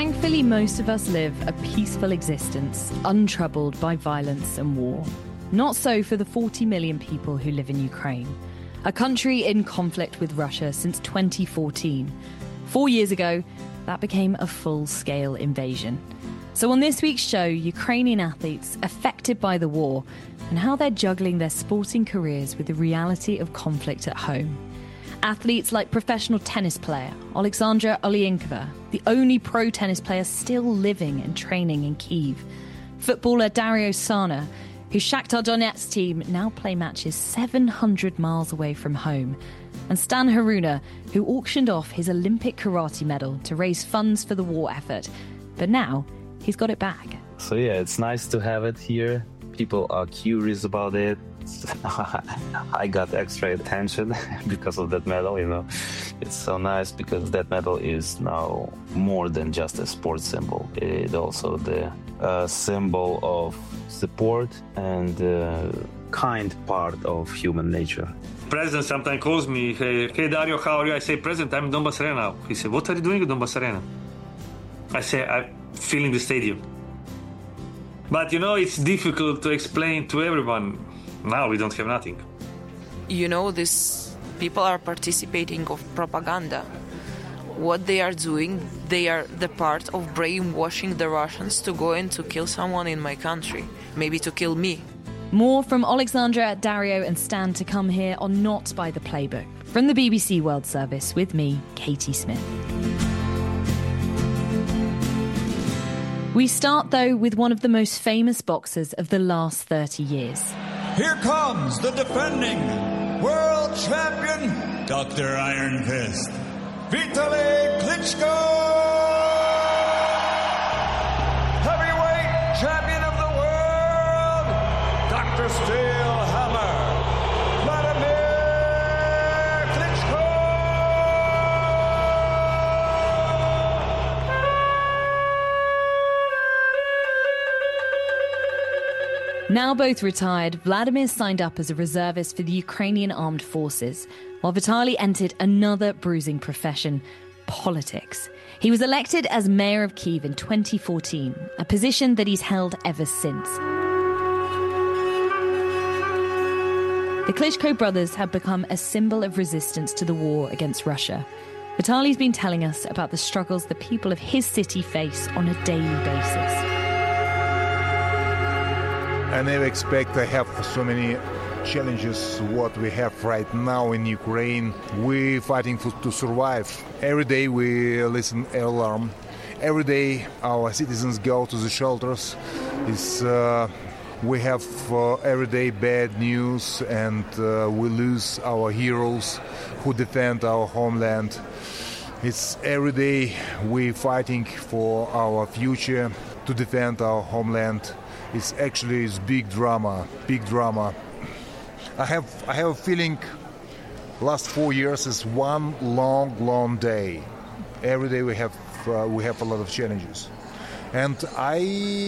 Thankfully, most of us live a peaceful existence, untroubled by violence and war. Not so for the 40 million people who live in Ukraine, a country in conflict with Russia since 2014. 4 years ago, that became a full-scale invasion. So on this week's show, Ukrainian athletes affected by the war and how they're juggling their sporting careers with the reality of conflict at home. Athletes like professional tennis player Alexandra Oleinikova, the only pro tennis player still living and training in Kyiv. Footballer Dario Sana, whose Shakhtar Donetsk team now play matches 700 miles away from home. And Stan Haruna, who auctioned off his Olympic karate medal to raise funds for the war effort. But now, he's got it back. So yeah, it's nice to have it here. People are curious about it. I got extra attention because of that medal, It's so nice because that medal is now more than just a sports symbol. It's also the symbol of support and kind part of human nature. President sometimes calls me, hey Dario, how are you? I say, President, I'm in Donbass Arena. He said, what are you doing at Donbass Arena? I say, I'm filling the stadium. But it's difficult to explain to everyone. Now we don't have nothing. These people are participating of propaganda. What they are doing, they are the part of brainwashing the Russians to go in to kill someone in my country, maybe to kill me. More from Alexandra, Dario and Stan to come here on Not by the Playbook. From the BBC World Service with me, Katie Smith. We start, though, with one of the most famous boxers of the last 30 years. Here comes the defending world champion, Dr. Iron Fist, Vitaly Klitschko! Heavyweight champion of the world, Dr. Steel Hammer, Vladimir Klitschko! Now both retired, Vladimir signed up as a reservist for the Ukrainian Armed Forces, while Vitaly entered another bruising profession, politics. He was elected as mayor of Kyiv in 2014, a position that he's held ever since. The Klitschko brothers have become a symbol of resistance to the war against Russia. Vitaly's been telling us about the struggles the people of his city face on a daily basis. I never expect I have so many challenges what we have right now in Ukraine. We're fighting to survive. Every day we listen alarm. Every day our citizens go to the shelters. We have everyday bad news and we lose our heroes who defend our homeland. It's every day we're fighting for our future to defend our homeland. It's big drama. I have a feeling last 4 years is one long day. Every day we have a lot of challenges. And I